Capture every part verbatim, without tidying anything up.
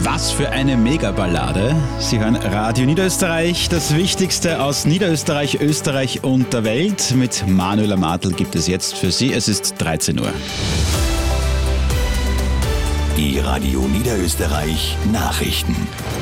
Was für eine Megaballade. Sie hören Radio Niederösterreich, das Wichtigste aus Niederösterreich, Österreich und der Welt. Mit Manuela Martl gibt es jetzt für Sie. Es ist dreizehn Uhr. Die Radio Niederösterreich Nachrichten.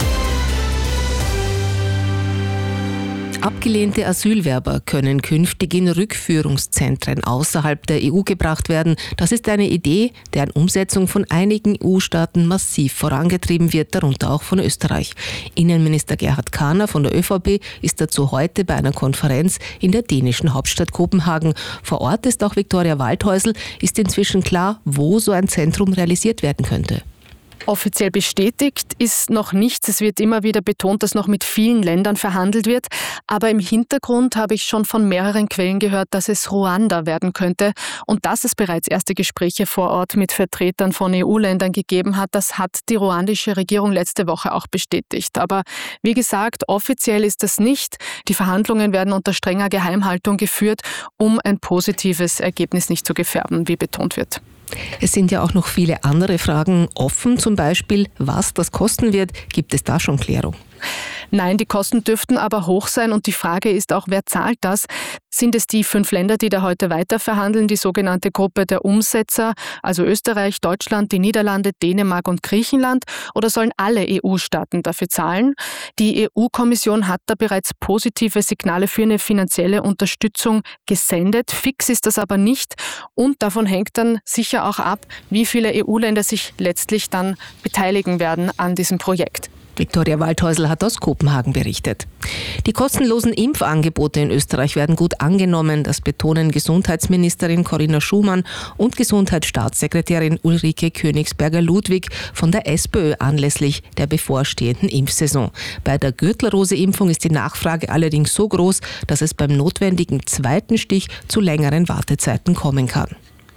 Abgelehnte Asylwerber können künftig in Rückführungszentren außerhalb der E U gebracht werden. Das ist eine Idee, deren Umsetzung von einigen E U-Staaten massiv vorangetrieben wird, darunter auch von Österreich. Innenminister Gerhard Kahner von der ÖVP ist dazu heute bei einer Konferenz in der dänischen Hauptstadt Kopenhagen. Vor Ort ist auch Viktoria Waldhäusl. Ist inzwischen klar, wo so ein Zentrum realisiert werden könnte. Offiziell bestätigt ist noch nichts. Es wird immer wieder betont, dass noch mit vielen Ländern verhandelt wird. Aber im Hintergrund habe ich schon von mehreren Quellen gehört, dass es Ruanda werden könnte. Und dass es bereits erste Gespräche vor Ort mit Vertretern von E U-Ländern gegeben hat, das hat die ruandische Regierung letzte Woche auch bestätigt. Aber wie gesagt, offiziell ist das nicht. Die Verhandlungen werden unter strenger Geheimhaltung geführt, um ein positives Ergebnis nicht zu gefährden, wie betont wird. Es sind ja auch noch viele andere Fragen offen, zum Beispiel, was das kosten wird. Gibt es da schon Klärung? Nein, die Kosten dürften aber hoch sein und die Frage ist auch, wer zahlt das? Sind es die fünf Länder, die da heute weiterverhandeln, die sogenannte Gruppe der Umsetzer, also Österreich, Deutschland, die Niederlande, Dänemark und Griechenland, oder sollen alle E U-Staaten dafür zahlen? Die E U-Kommission hat da bereits positive Signale für eine finanzielle Unterstützung gesendet. Fix ist das aber nicht und davon hängt dann sicher auch ab, wie viele E U-Länder sich letztlich dann beteiligen werden an diesem Projekt. Viktoria Waldhäusl hat aus Kopenhagen berichtet. Die kostenlosen Impfangebote in Österreich werden gut angenommen. Das betonen Gesundheitsministerin Corinna Schumann und Gesundheitsstaatssekretärin Ulrike Königsberger-Ludwig von der SPÖ anlässlich der bevorstehenden Impfsaison. Bei der Gürtelrose-Impfung ist die Nachfrage allerdings so groß, dass es beim notwendigen zweiten Stich zu längeren Wartezeiten kommen kann.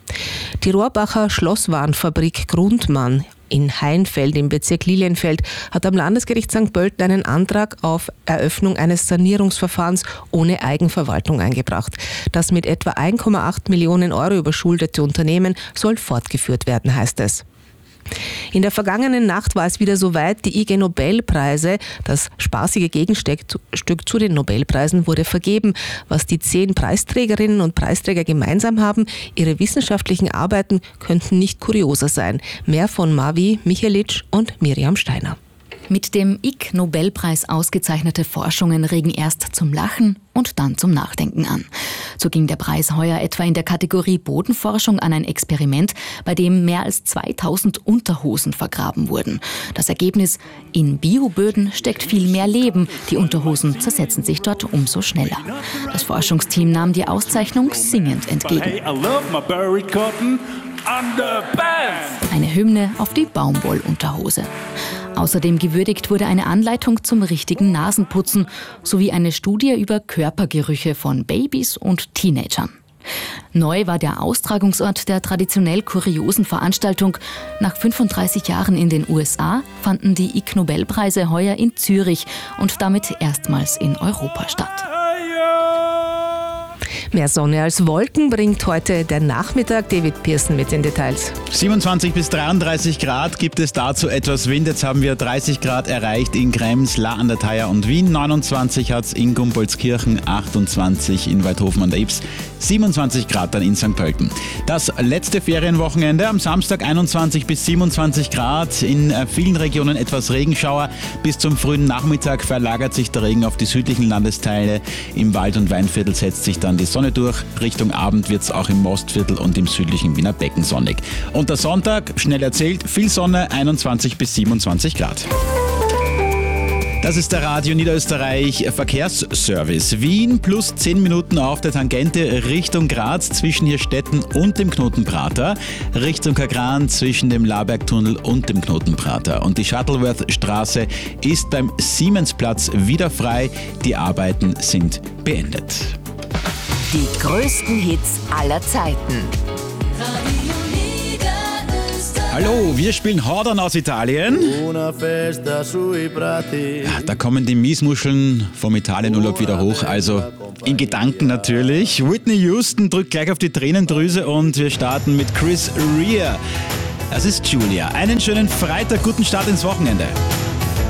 Die Rohrbacher Schlosswarenfabrik Grundmann in Heinfeld im Bezirk Lilienfeld hat am Landesgericht Sankt Pölten einen Antrag auf Eröffnung eines Sanierungsverfahrens ohne Eigenverwaltung eingebracht. Das mit etwa eins Komma acht Millionen Euro überschuldete Unternehmen soll fortgeführt werden, heißt es. In der vergangenen Nacht war es wieder soweit, die I G Nobelpreise, das spaßige Gegenstück zu den Nobelpreisen, wurde vergeben. Was die zehn Preisträgerinnen und Preisträger gemeinsam haben, ihre wissenschaftlichen Arbeiten könnten nicht kurioser sein. Mehr von Mavi Michelic und Miriam Steiner. Mit dem I G Nobelpreis ausgezeichnete Forschungen regen erst zum Lachen und dann zum Nachdenken an. So ging der Preis heuer etwa in der Kategorie Bodenforschung an ein Experiment, bei dem mehr als zweitausend Unterhosen vergraben wurden. Das Ergebnis: in Bioböden steckt viel mehr Leben. Die Unterhosen zersetzen sich dort umso schneller. Das Forschungsteam nahm die Auszeichnung singend entgegen. Eine Hymne auf die Baumwollunterhose. Außerdem gewürdigt wurde eine Anleitung zum richtigen Nasenputzen sowie eine Studie über Körpergerüche von Babys und Teenagern. Neu war der Austragungsort der traditionell kuriosen Veranstaltung. Nach fünfunddreißig Jahren in den U S A fanden die I G Nobelpreise heuer in Zürich und damit erstmals in Europa statt. Mehr Sonne als Wolken bringt heute der Nachmittag. David Pearson mit den Details. siebenundzwanzig bis dreiunddreißig Grad gibt es dazu etwas Wind. Jetzt haben wir dreißig Grad erreicht in Krems, La an der Thaya und Wien. neunundzwanzig hat es in Gumbolskirchen, achtundzwanzig in Weidhofen an der Ybbs, siebenundzwanzig Grad dann in Sankt Pölten. Das letzte Ferienwochenende am Samstag einundzwanzig bis siebenundzwanzig Grad. In vielen Regionen etwas Regenschauer. Bis zum frühen Nachmittag verlagert sich der Regen auf die südlichen Landesteile. Im Wald- und Weinviertel setzt sich dann die Sonne durch. Richtung Abend wird es auch im Mostviertel und im südlichen Wiener Becken sonnig. Und der Sonntag, schnell erzählt, viel Sonne, einundzwanzig bis siebenundzwanzig Grad. Das ist der Radio Niederösterreich Verkehrsservice. Wien plus zehn Minuten auf der Tangente Richtung Graz zwischen Hirstetten und dem Knotenprater. Richtung Kagran zwischen dem Labergtunnel und dem Knotenprater. Und die Shuttleworth-Straße ist beim Siemens-Platz wieder frei. Die Arbeiten sind beendet. Die größten Hits aller Zeiten. Hallo, wir spielen Hordern aus Italien. Da kommen die Miesmuscheln vom Italienurlaub wieder hoch, also in Gedanken natürlich. Whitney Houston drückt gleich auf die Tränendrüse und wir starten mit Chris Rea. Das ist Julia. Einen schönen Freitag, guten Start ins Wochenende.